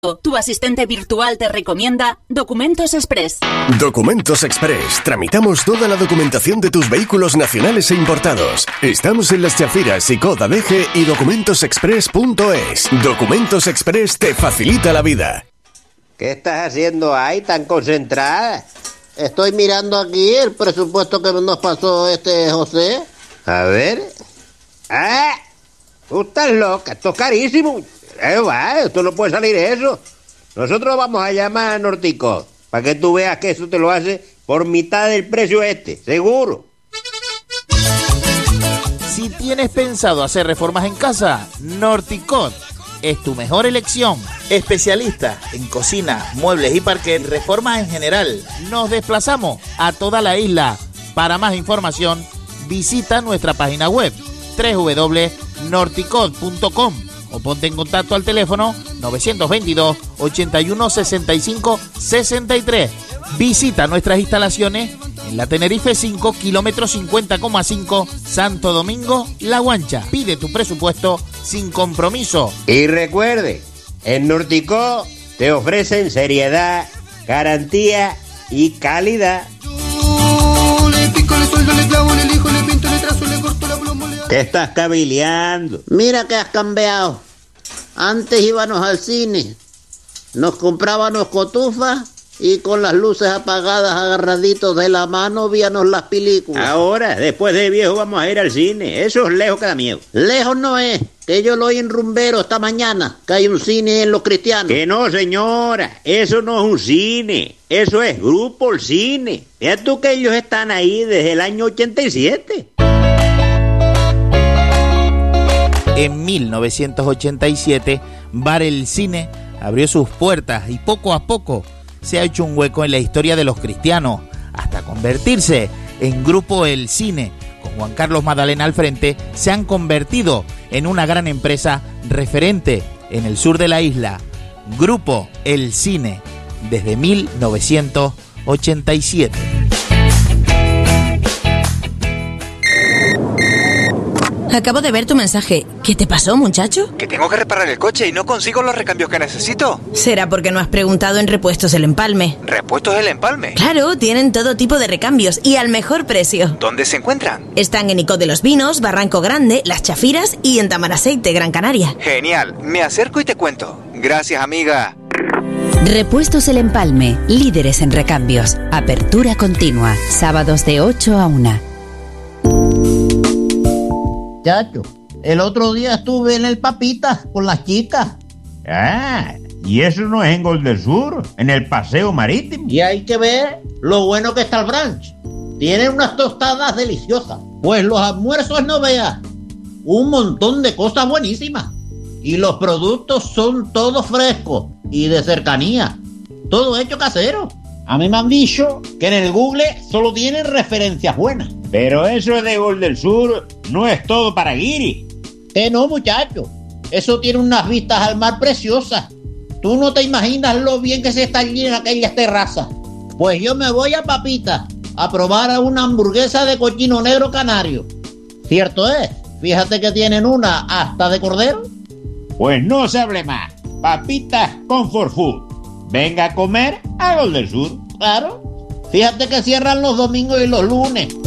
Tu asistente virtual te recomienda Documentos Express. Documentos Express. Tramitamos toda la documentación de tus vehículos nacionales e importados. Estamos en Las Chafiras, Icod, Adeje y documentosexpress.es. Documentos Express te facilita la vida. ¿Qué estás haciendo ahí tan concentrada? Estoy mirando aquí el presupuesto que nos pasó José. A ver. ¡Ah! Tú estás loca, esto es carísimo. Esto no puede salir eso. Nosotros vamos a llamar a Norticod para que tú veas que eso te lo hace por mitad del precio seguro. Si tienes pensado hacer reformas en casa, Norticod es tu mejor elección. Especialista en cocina, muebles y parquet, reformas en general. Nos desplazamos a toda la isla. Para más información, visita nuestra página web www.norticod.com o ponte en contacto al teléfono 922 81 65 63. Visita nuestras instalaciones en la Tenerife 5, kilómetro 50,5, Santo Domingo, La Guancha. Pide tu presupuesto sin compromiso. Y recuerde, en Norticod te ofrecen seriedad, garantía y calidad. ¿Qué estás cavileando? Mira que has cambiado. Antes íbamos al cine, nos comprábamos cotufas y con las luces apagadas, agarraditos de la mano, víamos las películas. Ahora, después de viejo, vamos a ir al cine. Eso es lejos que da miedo. Lejos no es, que yo lo oí en Rumbero esta mañana, que hay un cine en Los Cristianos. Que no, señora, eso no es un cine, eso es Grupo El Cine. Mira tú que ellos están ahí desde el año 87. En 1987, Bar El Cine abrió sus puertas y poco a poco se ha hecho un hueco en la historia de los cristianos, hasta convertirse en Grupo El Cine. Con Juan Carlos Madalena al frente, se han convertido en una gran empresa referente en el sur de la isla. Grupo El Cine, desde 1987. Acabo de ver tu mensaje. ¿Qué te pasó, muchacho? Que tengo que reparar el coche y no consigo los recambios que necesito. Será porque no has preguntado en Repuestos El Empalme. ¿Repuestos El Empalme? Claro, tienen todo tipo de recambios y al mejor precio. ¿Dónde se encuentran? Están en Icod de los Vinos, Barranco Grande, Las Chafiras y en Tamaraceite, Gran Canaria. Genial, me acerco y te cuento. Gracias, amiga. Repuestos El Empalme, líderes en recambios. Apertura continua, sábados de 8 a 1. Chacho, el otro día estuve en el Papitas con las chicas. Ah, y eso no es en Gol del Sur, en el Paseo Marítimo. Y hay que ver lo bueno que está el brunch. Tienen unas tostadas deliciosas. Pues los almuerzos no veas. Un montón de cosas buenísimas. Y los productos son todos frescos y de cercanía. Todo hecho casero. A mí me han dicho que en el Google solo tienen referencias buenas. Pero eso de Gol del Sur no es todo para guiri. Que no, muchacho. Eso tiene unas vistas al mar preciosas. Tú no te imaginas lo bien que se está allí en aquellas terrazas. Pues yo me voy a Papitas a probar una hamburguesa de cochino negro canario. ¿Cierto es? Fíjate que tienen una hasta de cordero. Pues no se hable más. Papitas Comfort Food. Venga a comer a Gol del Sur. Claro. Fíjate que cierran los domingos y los lunes.